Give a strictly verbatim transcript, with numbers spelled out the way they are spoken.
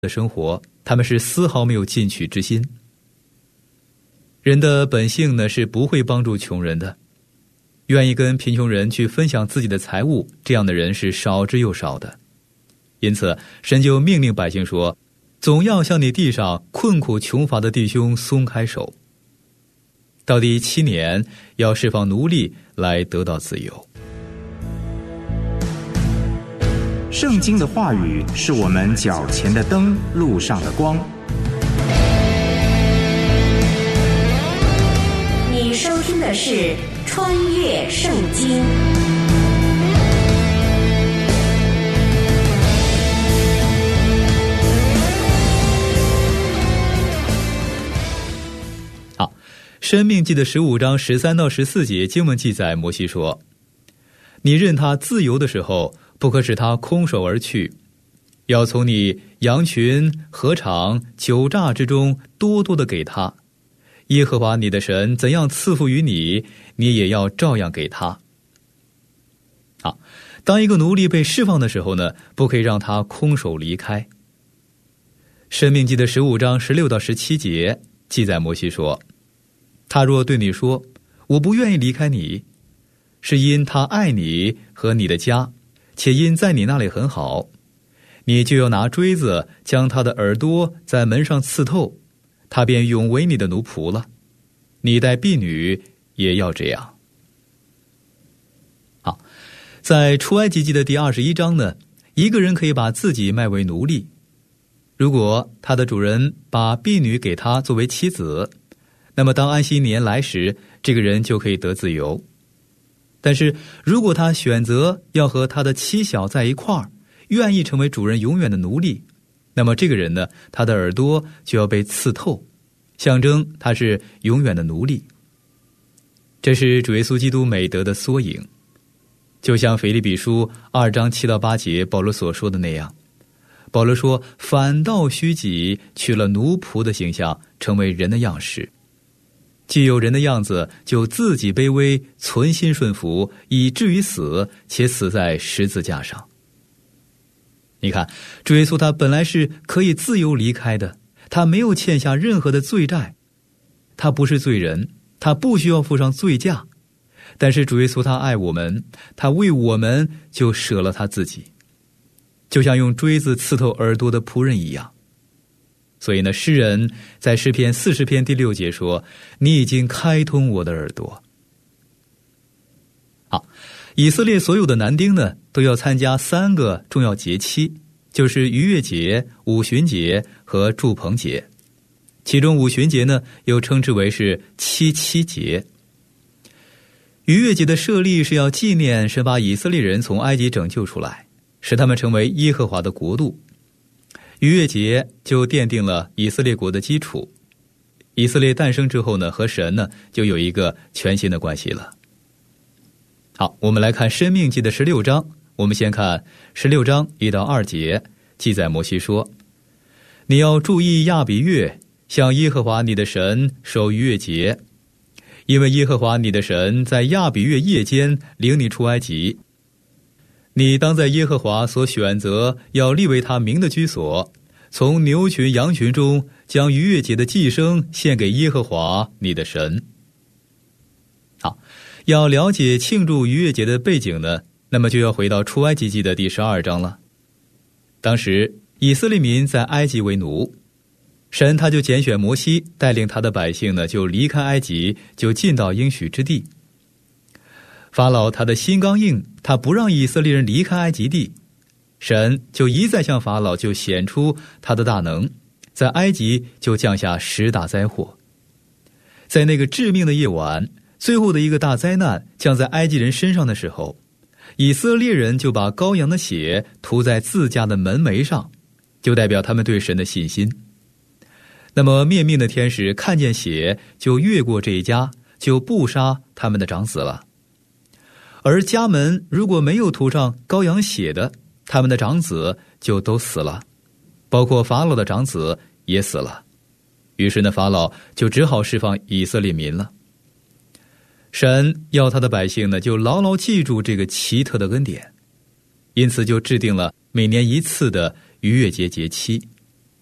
的生活，他们是丝毫没有进取之心。人的本性呢是不会帮助穷人的，愿意跟贫穷人去分享自己的财物，这样的人是少之又少的。因此神就命令百姓说，总要向你地上困苦穷乏的弟兄松开手。到第七年要释放奴隶来得到自由。 圣经的话语是我们脚前的灯，路上的光。 你收听的是穿越圣经。 好，申命记的十五章十三到十四节经文记载，摩西说，你任他自由的时候，不可使他空手而去，要从你羊群、禾场、酒榨之中多多的给他。耶和华你的神怎样赐福于你，你也要照样给他。好，当一个奴隶被释放的时候呢，不可以让他空手离开。申命记的十五章十六到十七节记载，摩西说，他若对你说，我不愿意离开你，是因他爱你和你的家，且因在你那里很好，你就要拿锥子将他的耳朵在门上刺透，他便永为你的奴仆了。你待婢女也要这样。好，在出埃及记的第二十一章呢，一个人可以把自己卖为奴隶，如果他的主人把婢女给他作为妻子，那么当安息年来时，这个人就可以得自由。但是如果他选择要和他的妻小在一块儿，愿意成为主人永远的奴隶，那么这个人呢，他的耳朵就要被刺透，象征他是永远的奴隶。这是主耶稣基督美德的缩影，就像腓立比书二章七到八节保罗所说的那样，保罗说，反倒虚己，取了奴仆的形象，成为人的样式。既有人的样子，就自己卑微，存心顺服，以至于死，且死在十字架上。你看，主耶稣他本来是可以自由离开的，他没有欠下任何的罪债，他不是罪人，他不需要付上罪价。但是主耶稣他爱我们，他为我们就舍了他自己，就像用锥子刺透耳朵的仆人一样。所以呢，诗人在诗篇四十篇第六节说，你已经开通我的耳朵。好，以色列所有的男丁呢，都要参加三个重要节期，就是逾越节、五旬节和住棚节。其中五旬节呢，又称之为是七七节。逾越节的设立是要纪念神把以色列人从埃及拯救出来，使他们成为耶和华的国度。逾越节就奠定了以色列国的基础。以色列诞生之后呢，和神呢就有一个全新的关系了。好，我们来看申命记的十六章。我们先看十六章一到二节，记载摩西说，你要注意亚比月，向耶和华你的神守逾越节，因为耶和华你的神在亚比月夜间领你出埃及。你当在耶和华所选择要立为他名的居所，从牛群羊群中将逾越节的祭牲献给耶和华你的神。好，要了解庆祝逾越节的背景呢，那么就要回到出埃及记的第十二章了。当时以色列民在埃及为奴，神他就拣选摩西，带领他的百姓呢，就离开埃及，就进到应许之地。法老他的心刚硬，他不让以色列人离开埃及地，神就一再向法老就显出他的大能，在埃及就降下十大灾祸。在那个致命的夜晚，最后的一个大灾难降在埃及人身上的时候，以色列人就把羔羊的血涂在自家的门楣上，就代表他们对神的信心。那么灭命的天使看见血，就越过这一家，就不杀他们的长子了。而家门如果没有涂上羔羊血的，他们的长子就都死了，包括法老的长子也死了。于是呢，法老就只好释放以色列民了。神要他的百姓呢，就牢牢记住这个奇特的恩典，因此就制定了每年一次的逾越节节期。